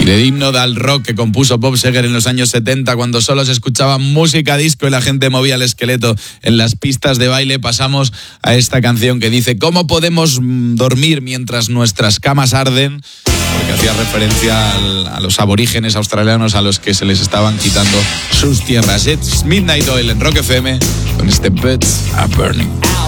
Y del himno del rock que compuso Bob Seger en los años 70, cuando solo se escuchaba música disco y la gente movía el esqueleto en las pistas de baile, pasamos a esta canción que dice: ¿cómo podemos dormir mientras nuestras camas arden? Porque hacía referencia a los aborígenes australianos a los que se les estaban quitando sus tierras. It's Midnight Oil en Rock FM con este Birds Are Burning.